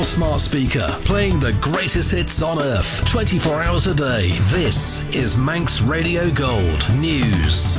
your smart speaker, playing the greatest hits on earth, 24 hours a day. This is Manx Radio Gold News.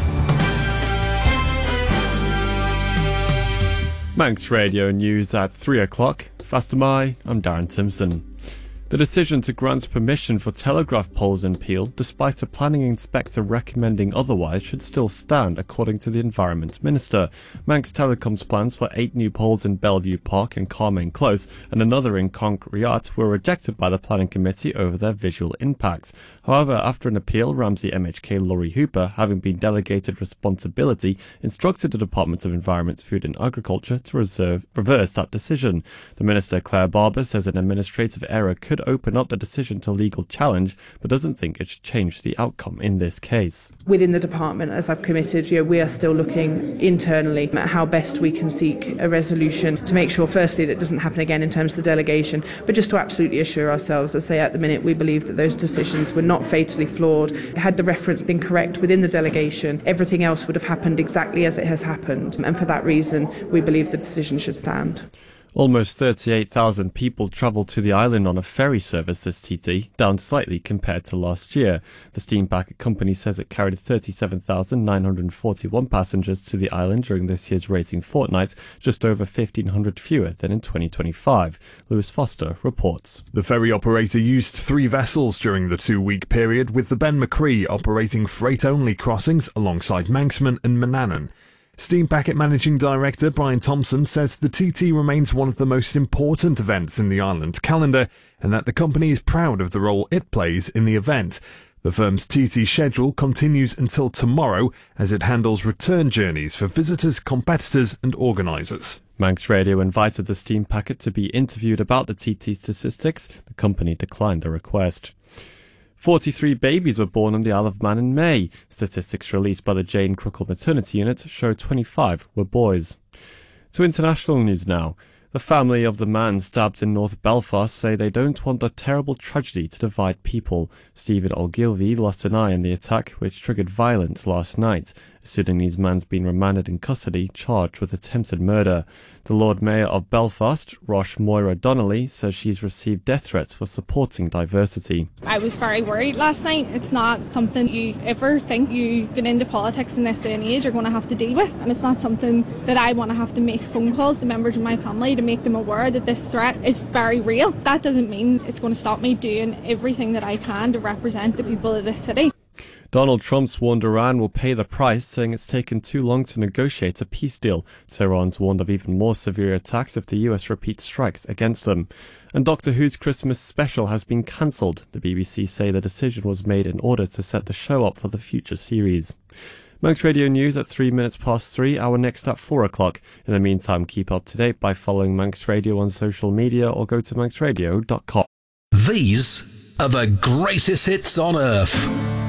Manx Radio News at 3 o'clock. Faster Mai, I'm Darren Simpson. The decision to grant permission for telegraph poles in Peel, despite a planning inspector recommending otherwise, should still stand, according to the Environment Minister. Manx Telecom's plans for 8 new poles in Bellevue Park and Carmain Close and another in Concreat were rejected by the Planning Committee over their visual impact. However, after an appeal, Ramsey MHK Laurie Hooper, having been delegated responsibility, instructed the Department of Environment, Food and Agriculture to reverse that decision. The Minister, Claire Barber, says an administrative error could open up the decision to legal challenge, but doesn't think it should change the outcome in this case. Within the department, as I've committed, we are still looking internally at how best we can seek a resolution to make sure, firstly, that it doesn't happen again in terms of the delegation, but just to absolutely assure ourselves, as I say, at the minute, we believe that those decisions were not fatally flawed. Had the reference been correct within the delegation, everything else would have happened exactly as it has happened, and for that reason, we believe the decision should stand. Almost 38,000 people travelled to the island on a ferry service this TT, down slightly compared to last year. The steam packet company says it carried 37,941 passengers to the island during this year's racing fortnight, just over 1,500 fewer than in 2025. Lewis Foster reports. The ferry operator used 3 vessels during the 2-week period, with the Ben Macree operating freight-only crossings alongside Manxman and Manannan. Steam Packet Managing Director Brian Thompson says the TT remains one of the most important events in the island calendar and that the company is proud of the role it plays in the event. The firm's TT schedule continues until tomorrow as it handles return journeys for visitors, competitors and organisers. Manx Radio invited the Steam Packet to be interviewed about the TT statistics. The company declined the request. 43 babies were born on the Isle of Man in May. Statistics released by the Jane Crookall Maternity Unit show 25 were boys. To international news now. The family of the man stabbed in North Belfast say they don't want a terrible tragedy to divide people. Stephen Ogilvie lost an eye in the attack, which triggered violence last night. A Sudanese man's been remanded in custody, charged with attempted murder. The Lord Mayor of Belfast, Rosh Moira Donnelly, says she's received death threats for supporting diversity. I was very worried last night. It's not something you ever think you get into politics in this day and age are going to have to deal with, and it's not something that I want to have to make phone calls to members of my family to make them aware that this threat is very real. That doesn't mean it's going to stop me doing everything that I can to represent the people of this city. Donald Trump's warned Iran will pay the price, saying it's taken too long to negotiate a peace deal. Tehran's warned of even more severe attacks if the US repeats strikes against them. And Doctor Who's Christmas special has been cancelled. The BBC say the decision was made in order to set the show up for the future series. Manx Radio News at 3:03, our next at 4 o'clock. In the meantime, keep up to date by following Manx Radio on social media or go to manxradio.com. These are the greatest hits on earth.